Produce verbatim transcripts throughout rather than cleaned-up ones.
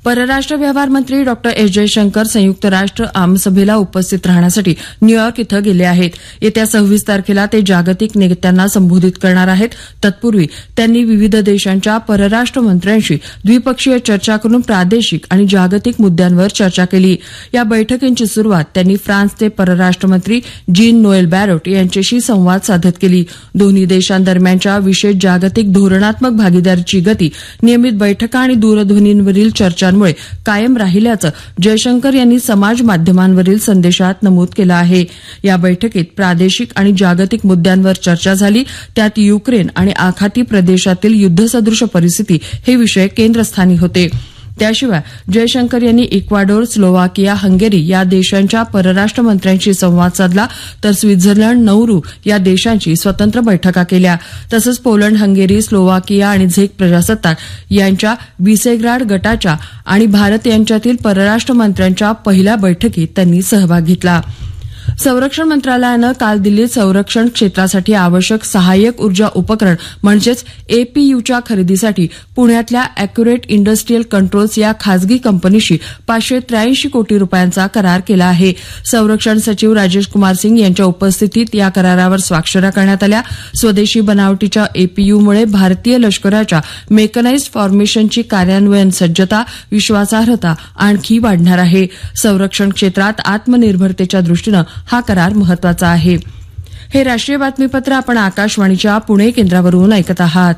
परराष्ट्र व्यवहार मंत्री डॉक्टर एस जयशंकर संयुक्त राष्ट्र आमसभेला उपस्थित राहण्यासाठी न्यूयॉर्क इथं गेले आहेत. येत्या सव्वीस तारखेला ते जागतिक नेत्यांना संबोधित करणार आहेत. तत्पूर्वी त्यांनी विविध देशांच्या परराष्ट्र मंत्र्यांशी द्विपक्षीय चर्चा करून प्रादेशिक आणि जागतिक मुद्द्यांवर चर्चा केली. या बैठकींची सुरुवात त्यांनी फ्रान्सचे परराष्ट्र मंत्री जीन नोएल बॅरोट यांच्याशी संवाद साधत केली. दोन्ही देशांदरम्यानच्या विशेष जागतिक धोरणात्मक भागीदारीची गती नियमित बैठका आणि दूरध्वनींवरील चर्चांमुळे कायम राहिल्याचं जयशंकर यांनी समाज माध्यमांवरील संदेशात नमूद केलं आहे. या बैठकीत प्रादेशिक आणि जागतिक मुद्द्यांवर चर्चा झाली. त्यात युक्रेन आणि आखाती प्रदेशातील युद्धसदृश परिस्थिती हे विषय केंद्रस्थानी होते. त्याशिवाय जयशंकर यांनी इक्वाडोर, स्लोवाकिया, हंगेरी या देशांच्या परराष्ट्र मंत्र्यांशी संवाद साधला. तर स्वित्झर्लंड, नौरू या देशांची स्वतंत्र बैठका केल्या. तसंच पोलंड, हंगेरी, स्लोवाकिया आणि झेक प्रजासत्ताक यांच्या विसेग्राड गटाच्या आणि भारत यांच्यातील परराष्ट्र मंत्र्यांच्या पहिल्या बैठकीत त्यांनी सहभाग घेतला. संरक्षण मंत्रालयानं काल दिल्लीत संरक्षण क्षेत्रासाठी आवश्यक सहाय्यक ऊर्जा उपकरण म्हणजेच एपीयूच्या खरेदीसाठी पुण्यातल्या अॅक्युरेट इंडस्ट्रीयल कंट्रोल्स या खासगी कंपनीशी पाचशे त्र्याऐंशी कोटी रुपयांचा करार केला आहे. संरक्षण सचिव राजेश कुमार सिंग यांच्या उपस्थितीत या करारावर स्वाक्षऱ्या करण्यात आल्या. स्वदेशी बनावटीच्या एपीयूमुळे भारतीय लष्कराच्या मेकनाइज्ड फॉर्मेशनची कार्यान्वयन सज्जता, विश्वासार्हता आणखी वाढणार आहे. संरक्षण क्षेत्रात आत्मनिर्भरतेच्या दृष्टीनं हा करार महत्वाचा आहे. हे राष्ट्रीय बातमीपत्र आपण आकाशवाणीच्या पुणे केंद्रावरून ऐकत आहात.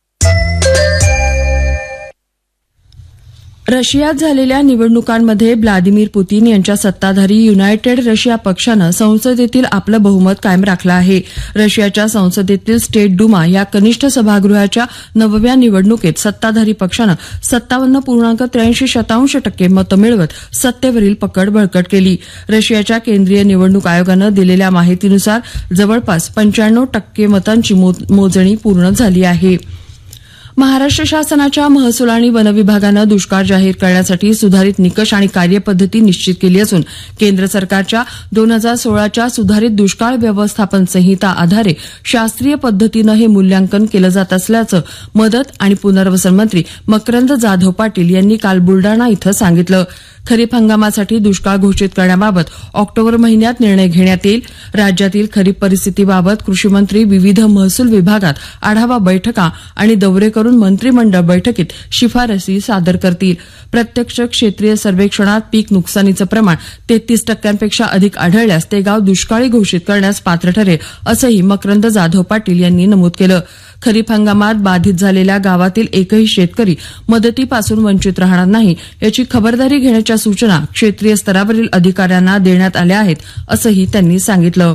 रशियात झालेल्या निवडणुकांमध्ये व्लादिमीर पुतीन यांच्या सत्ताधारी युनायटेड रशिया पक्षानं संसदेतील आपलं बहुमत कायम राखलं आहे. रशियाच्या संसदेतील स्टेट डुमा या कनिष्ठ सभागृहाच्या नवव्या निवडणुकीत सत्ताधारी पक्षानं सत्तावन्न पूर्णांक त्र्याऐंशी शतांश टक्के मतं मिळवत सत्तेवरील पकड बळकट केली. रशियाच्या केंद्रीय निवडणूक आयोगानं दिलेल्या माहितीनुसार जवळपास पंच्याण्णव टक्के मतांची मोजणी पूर्ण झाली आहे. महाराष्ट्र शासनाच्या महसूल आणि वन विभागानं दुष्काळ जाहीर करण्यासाठी सुधारित निकष आणि कार्यपद्धती निश्चित केली असून केंद्र सरकारच्या दोन हजार सोळाच्या सुधारित दुष्काळ व्यवस्थापन संहिता आधारे शास्त्रीय पद्धतीनं हे मूल्यांकन केलं जात असल्याचं मदत आणि पुनर्वसन मंत्री मकरंद जाधव पाटील यांनी काल बुलडाणा इथं सांगितलं. खरीप हंगामासाठी दुष्काळ घोषित करण्याबाबत ऑक्टोबर महिन्यात निर्णय घेण्यात येईल. राज्यातील खरीप परिस्थितीबाबत कृषीमंत्री विविध महसूल विभागात आढावा बैठका आणि दौरे करून मंत्रिमंडळ बैठकीत शिफारसी सादर करतील. प्रत्यक्ष क्षेत्रीय सर्वेक्षणात पीक नुकसानीचं प्रमाण तेहतीस टक्क्यांपेक्षा अधिक आढळल्यास ते गाव दुष्काळी घोषित करण्यास पात्र ठरेल असंही मकरंद जाधव पाटील यांनी नमूद केलं. खरीप हंगामात बाधित झालेल्या गावातील एकही शेतकरी मदतीपासून वंचित राहणार नाही याची खबरदारी घेण्याच्या सूचना क्षेत्रीय स्तरावरील अधिकाऱ्यांना देण्यात आल्या आहेत असंही त्यांनी सांगितलं.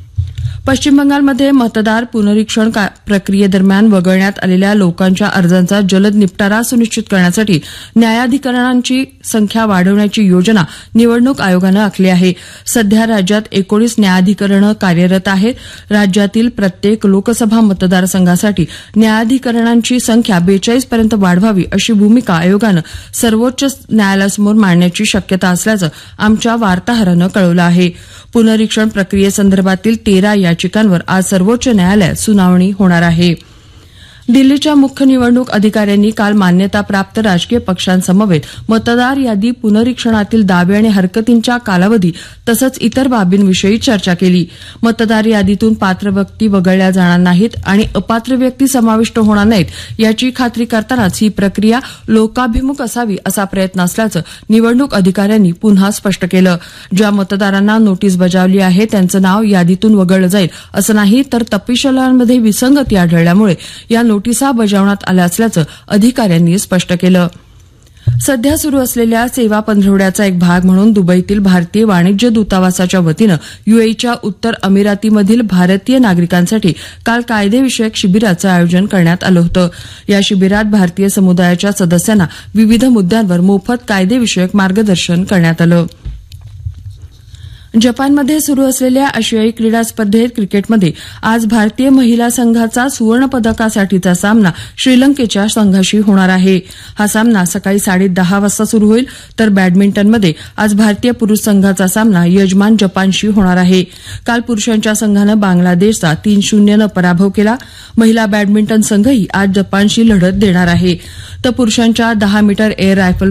पश्चिम बंगालमध्ये मतदार पुनरीक्षण प्रक्रियेदरम्यान वगळण्यात आलेल्या लोकांच्या अर्जांचा जलद निपटारा सुनिश्चित करण्यासाठी न्यायाधिकरणांची संख्या वाढवण्याची योजना निवडणूक आयोगानं आखली आहे. सध्या राज्यात एकोणीस न्यायाधिकरणं कार्यरत आहेत. राज्यातील प्रत्येक लोकसभा मतदारसंघासाठी न्यायाधिकरणांची संख्या बेचाळीस पर्यंत वाढवावी अशी भूमिका आयोगानं सर्वोच्च न्यायालयासमोर मांडण्याची शक्यता असल्याचं आमच्या वार्ताहरानं कळवलं आहे. पुनरीक्षण प्रक्रियेसंदर्भातील तेरा याचिकांवर आज सर्वोच्च न्यायालयात सुनावणी होणार आहे. दिल्लीच्या मुख्य निवडणूक अधिकाऱ्यांनी काल मान्यताप्राप्त राजकीय पक्षांसमवेत मतदार यादी पुनरीक्षणातील दावे आणि हरकतींच्या कालावधी तसंच इतर बाबींविषयी चर्चा केली. मतदार यादीतून पात्र व्यक्ती वगळल्या जाणार नाहीत आणि अपात्र व्यक्ती समाविष्ट होणार नाहीत याची खात्री करतानाच ही प्रक्रिया लोकाभिमुख असावी असा प्रयत्न असल्याचं निवडणूक अधिकाऱ्यांनी पुन्हा स्पष्ट केलं. ज्या मतदारांना नोटीस बजावली आहे त्यांचं नाव यादीतून वगळलं जाईल असं नाही, तर तपशिलांमध्ये विसंगती आढळल्यामुळे या नोटिसा बजावण्यात आल्या असल्याचं अधिकाऱ्यांनी स्पष्ट केलं. सध्या सुरू असलेल्या सेवा पंधरवड्याचा एक भाग म्हणून दुबईतील भारतीय वाणिज्य दूतावासाच्या वतीनं युएईच्या उत्तर अमिरातीमधील भारतीय नागरिकांसाठी काल कायदेविषयक शिबिराचं आयोजन करण्यात आलं होतं. या शिबिरात भारतीय समुदायाच्या सदस्यांना विविध मुद्द्यांवर मोफत कायदेविषयक मार्गदर्शन करण्यात आलं. जपानमध्ये सुरू असलेल्या आशियाई क्रीडा स्पर्धेत क्रिकेटमध्ये आज भारतीय महिला संघाचा सुवर्णपदकासाठीचा सामना श्रीलंकेच्या संघाशी होणार आहे. हा सामना सकाळी साडे दहा वाजता सुरू होईल. तर बॅडमिंटनमध्ये आज भारतीय पुरुष संघाचा सामना यजमान जपानशी होणार आहे. काल पुरुषांच्या संघानं बांगलादेशचा तीन शून्यनं पराभव केला. महिला बॅडमिंटन संघही आज जपानशी लढत देणार आहे. तर पुरुषांच्या दहा मीटर एअर रायफल